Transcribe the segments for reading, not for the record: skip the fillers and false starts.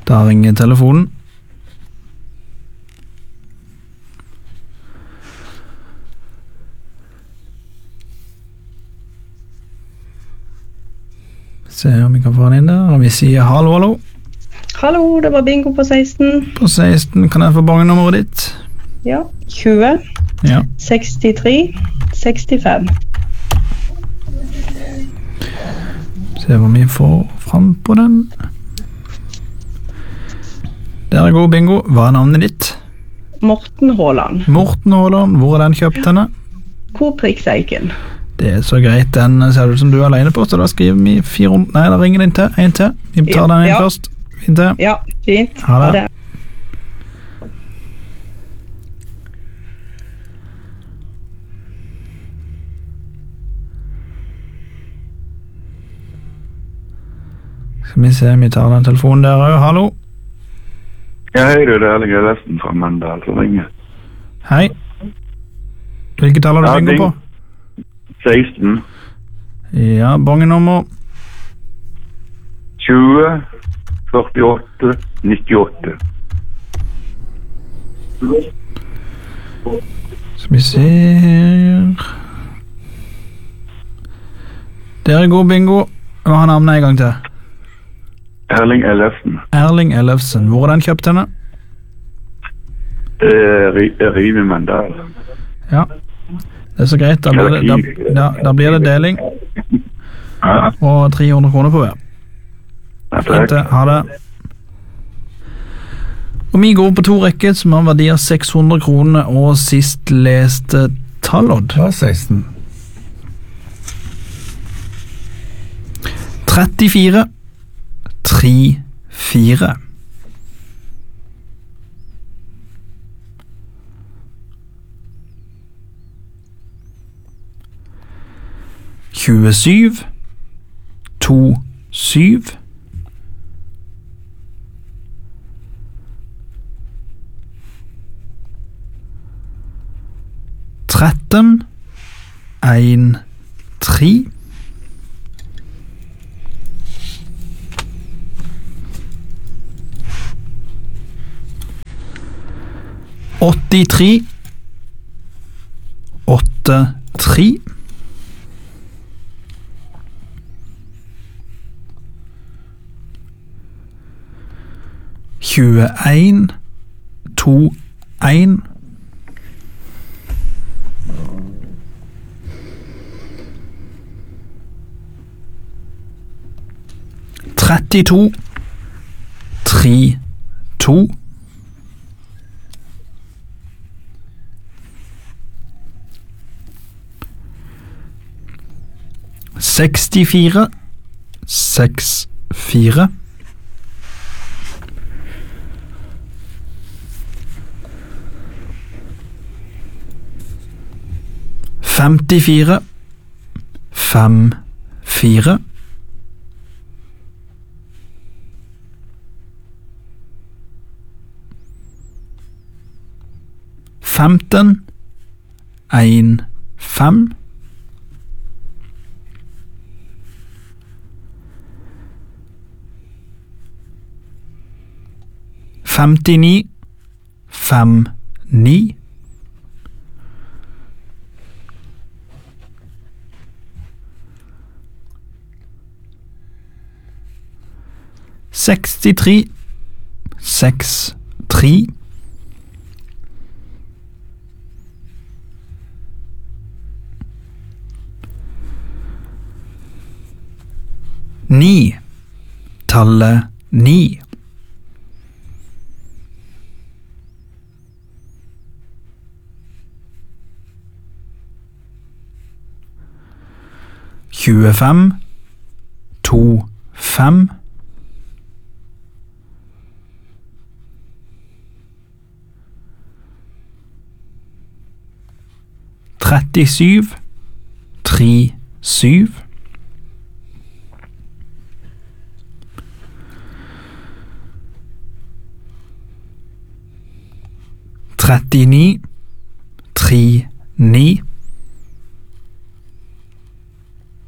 Da ringer telefonen. Se om vi kan få den inn der, og vi sier hallo, hallo. Hallo, det var bingo på 16. På 16, kan jeg få bongenummeret ditt? Ja, 20, Ja. 63, 65. Se hva vi får fram på den. Der er god bingo. Hva er navnet ditt? Morten Håland. Morten Håland. Hvor er den kjøpt henne? Coop Rikseiken. Det er så greit, den ser du som du er alene på, så da skriver vi 400. Nei, da ringer den til. En til. Vi tar den inn Ja. først. Fint til. Ja, fint. Ha det. Skal vi se, vi tar den telefonen der også. Hallo. Ja, hei, det er Erling Ellefsen fra Mandal som ringer. Hei. Hvilke tall har du Ja, bingo på? 16, Ja, bongenummer. 20, 48, 98. Skal vi se her. Der er god bingo. Hva har navnet en gang til? Erling Ellefsen. Erling Ellefsen. Hvor er den kjøpt henne? Rive Mandal. Ja, det er så greit. Da blir det, da blir det deling. Ja, Og 300 kroner på hver. Fint det. Ha det. Og vi går på 2 rekker som har verdi av 600 kroner og sist leste tallodd. Det var 16. 34 34 27 27 13 1 3 83 8 3 21 2 1 32 3 2 64 6 4 54 5 4 15 1 5 59 5 9 63 6 3 9 tallet 9 25 2 5 37 3 7 39 3 9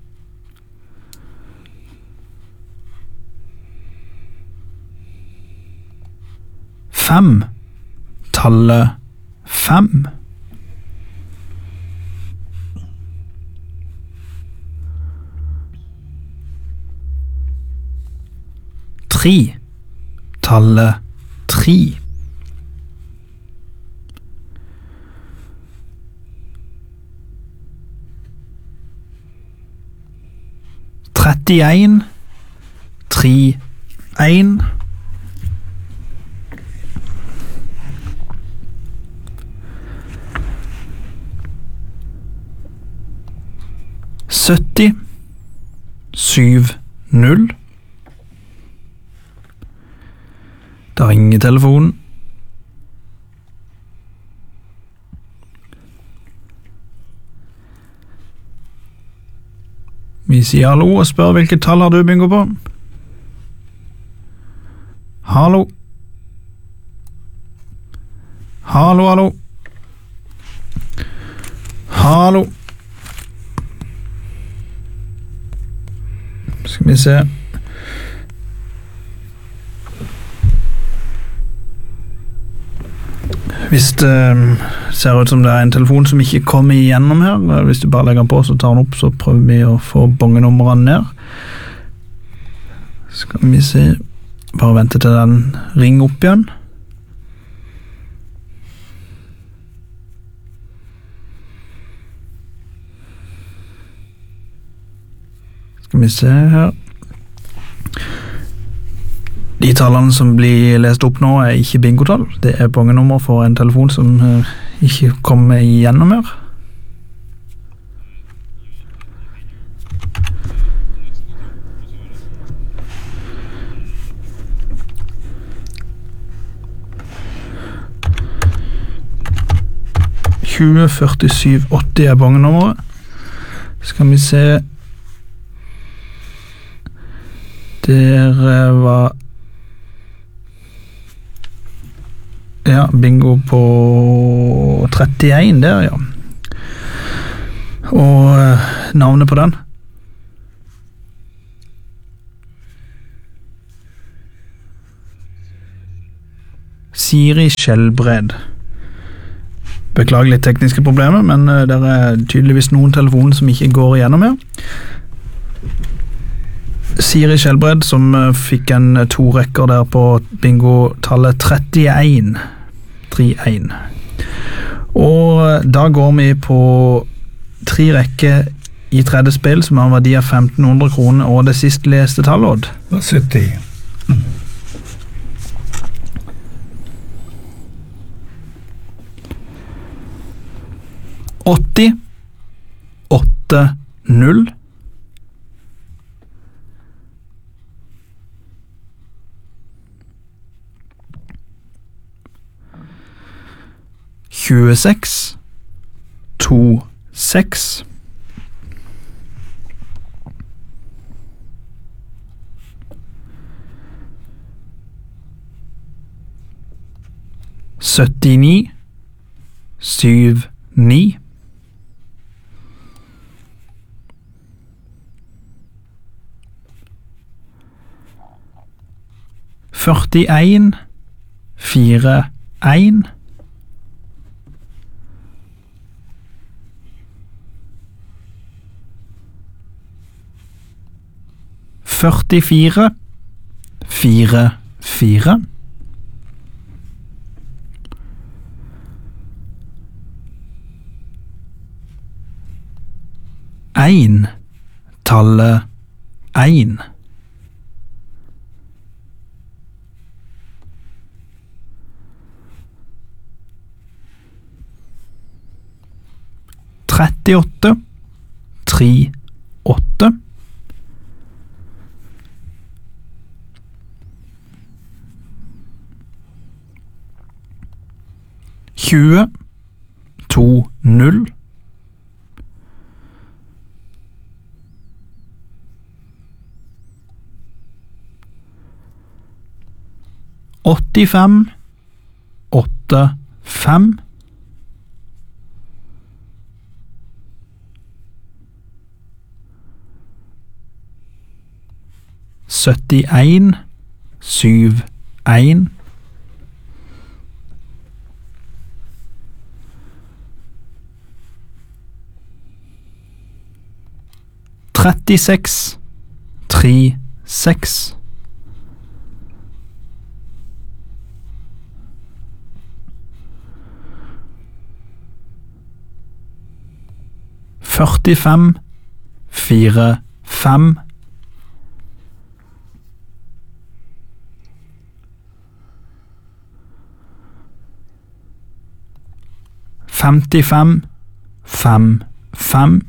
41 5. Tallet 5. 3. Tallet 3. 31. 3. 1. 70. 7. 0. Da ringer telefonen. Vi sier hallo og spør hvilket tall har du bingo på? Hallo? Hallo, hallo? Hallo? Skal vi se. Hvis det ser ut som det er en telefon som ikke kommer igjennom her, hvis du bare legger den på så tar den opp, så prøver vi å få bongenummerne ned. Skal vi se. Bare vente til den ringer opp igjen. Skal vi se her. De tallene som blir lest opp nå er ikke bingotall. Det er bongenummer for en telefon som ikke kommer igjennom her. «20 47 80 er bongenummeret. Skal vi se. Der var ja, bingo på 31 der, ja. Og navnet på den? Siri Skjelbred. Beklager litt tekniske problemer, men det er tydeligvis noen telefoner som ikke går igjennom her. Siri Skjelbred som fikk en 2 rekker der på bingo-tallet 31. 31. Og da går vi på 3 rekker i tredje spill som har en verdi av 1500 kroner, og det siste leste tallet. 70. 80 8 0 26 2 6 79 7 9 41 4 1 44 4 4 1 tallet 1 38 3 8 20 2 0 85 8 5 71 7 1 36 36 45 45 55 55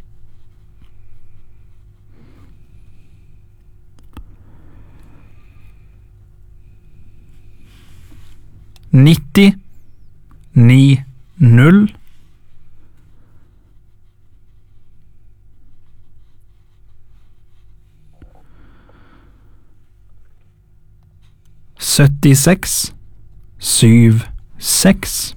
90 90 76 76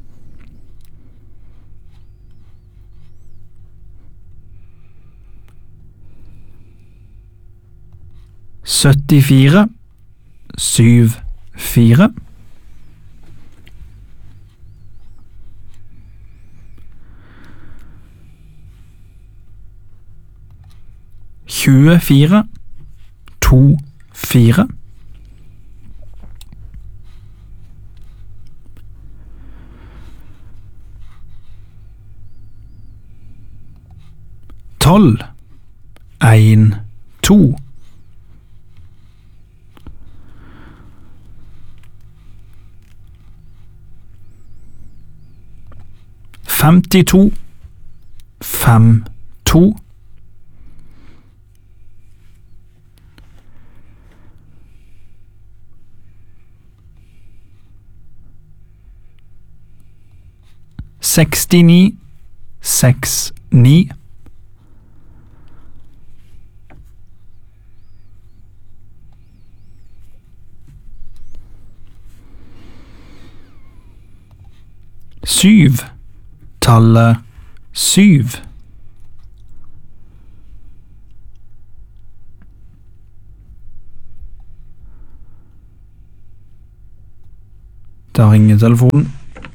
74 74 24 24 12 1 2 52 52 69 69 7 tallet 7 Da ringer telefonen.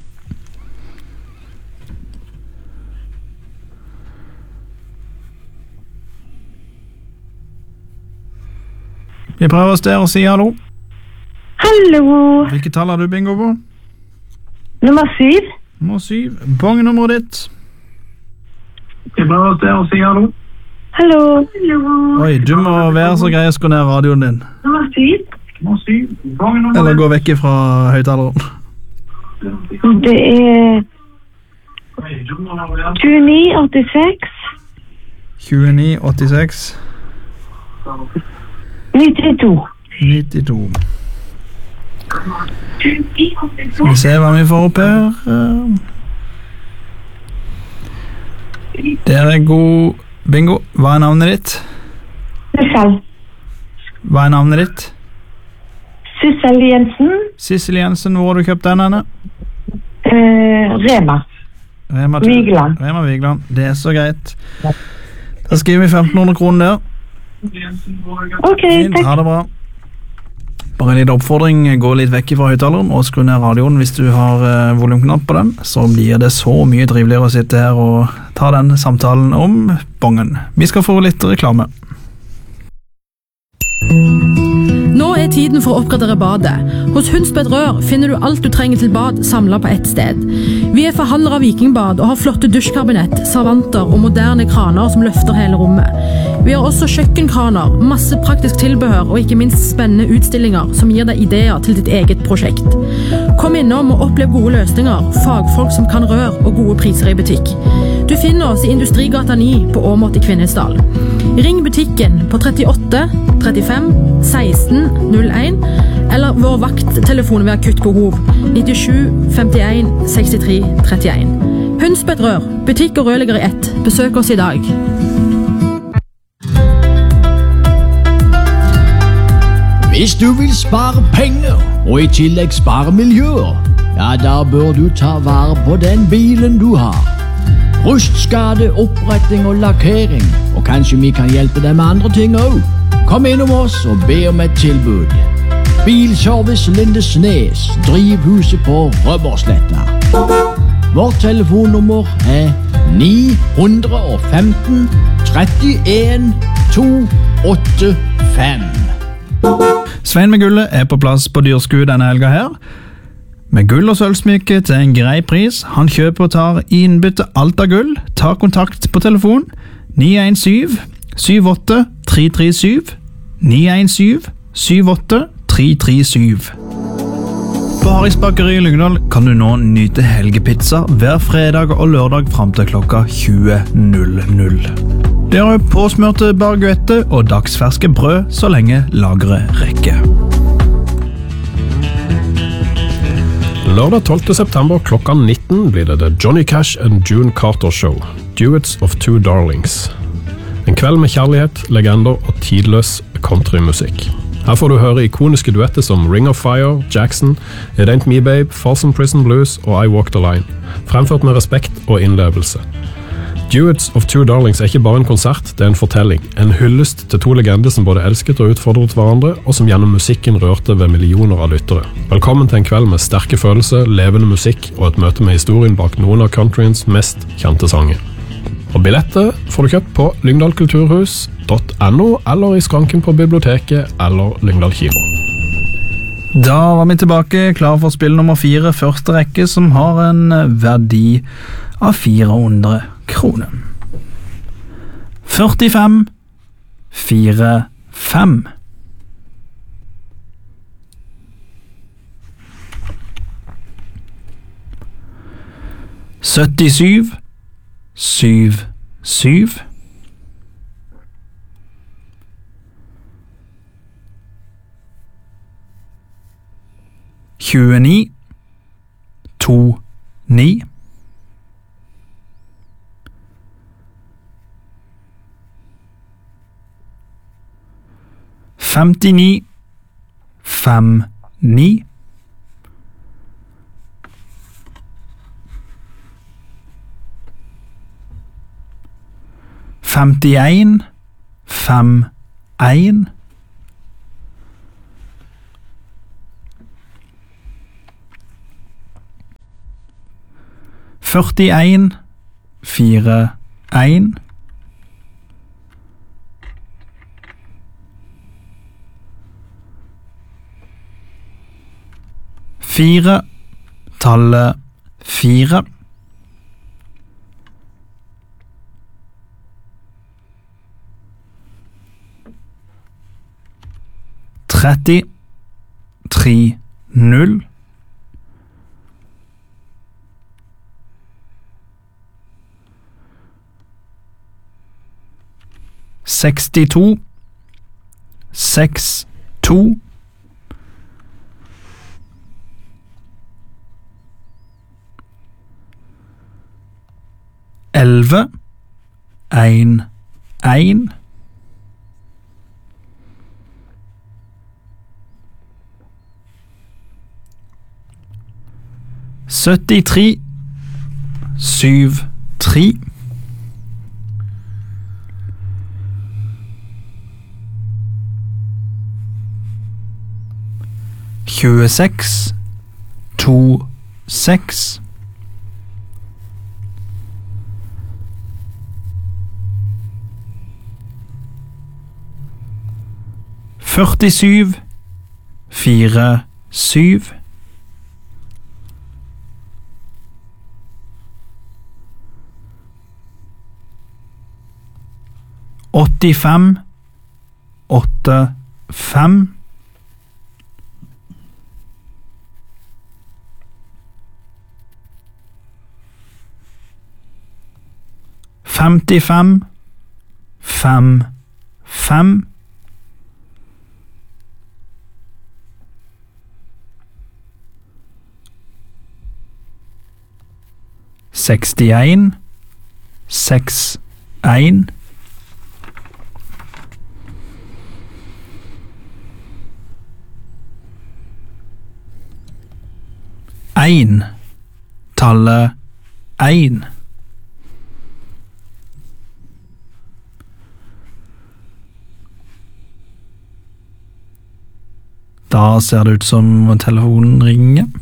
Vi prøver oss der og si hallo. Hallo. Hvilket tall har du bingo på? Nummer 7. Nummer 7. Bongenummeret ditt. Vi prøver oss der og si hallo. Hallo. Oi, du må være så grei å skru ned radioen din. Nummer 7. Nummer 7. Bongenummer. Eller gå vekk fra høyttaleren. Det er 2986 2986 92. 92. Skal vi se hva vi får opp her. Der er god bingo. Hva er navnet ditt? Sissel. Hva er navnet ditt? Sissel Jensen. Sissel Jensen, hvor har du kjøpt den henne? Rema. Vigeland. Rema Vigeland. Det er så greit. Da skriver vi 1500 kroner der. Ok, Fint, takk. ha det bra. Bare en liten oppfordring, gå litt vekk fra høyttaleren og skru ned radioen hvis du har volumknapp på den, så blir det så mye triveligere å sitte her og ta den samtalen om bongen. Vi skal få litt reklame. Nå er tiden for å oppgradere badet. Hos Hundsbed Rør finner du alt du trenger til bad samlet på ett sted. Vi er forhandlere av Vikingbad og har flotte dusjkabinett, servanter og moderne kraner som løfter hele rommet. Vi har også kjøkkenkraner, masse praktisk tilbehør og ikke minst spennende utstillinger som gir deg ideer til ditt eget prosjekt. Kom innom og opplev gode løsninger, fagfolk som kan rør og gode priser i butikk. Du finner oss i Industrigata 9 på Åmot i Kvinesdal. Ring butikken på 38 35 16 01 eller vår vakttelefon ved akutt behov 97 51 63 31. Hundsbed Rør, butikk og rørlegger i ett. Besøk oss i dag. Hvis du vil spare penger, og i tillegg spare miljøer, ja, da bør du ta vare på den bilen du har. Rustskade, oppretting og lakkering, og kanskje vi kan hjelpe deg med andre ting også. Kom innom oss og be om et tilbud. Bilservice Lindesnes, drivhuset på Rømmersletta. Vårt telefonnummer er 915 31 285. Svein med gullet på plass på Dyrsku denne helga her. Med gull og sølvsmykke til en grei pris. Han kjøper og tar i innbytte alt av gull. Ta kontakt på telefon 917 78 337 917 78 337. På Harris bakeri i Lyngdal kan du nå nyte helgepizza hver fredag og lørdag frem til klokka 20.00. Det er påsmørte baguette og dagsferske brød så lenge lageret rekker. Lørdag 12. september klokka 19 blir det The Johnny Cash and June Carter Show, Duets of Two Darlings. En kveld med kjærlighet, legender og tidløs countrymusikk. Her får du høre ikoniske duetter som Ring of Fire, Jackson, It Ain't Me Babe, Folsom Prison Blues og I Walk the Line, fremført med respekt og innlevelse. Duets of Two Darlings er ikke bare en konsert, det er en fortelling. En hyllest til to legender som både elsket og utfordret hverandre, og som gjennom musikken rørte ved millioner av lyttere. Velkommen til en kveld med sterke følelser, levende musikk og et møte med historien bak noen av countryens mest kjente sanger. Og billetter får du kjøpt på lyngdalkulturhus.no eller i skranken på biblioteket eller Lyngdal kino. Da var vi tilbake, klar for spill nummer 4, første rekke, som har en verdi av 400 kroner. 45 4 5. «77 7 7. 29 2 9. 59 5 9. 51 5 1. 41 4 1. 4 tallet 4. 30 3 0. 62 6 2. 11 1 1. 73 7 3. 26 2 6. 47 4 7. 85 8 5. 55 5 5. 61 6 1. 1 tallet 1. Da ser det ut som telefonen ringer.